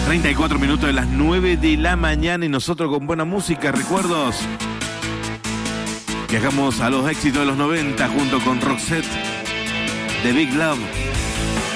34 minutos de las 9 de la mañana y nosotros con buena música, recuerdos. Viajamos a los éxitos de los 90 junto con Roxette, The Big Love.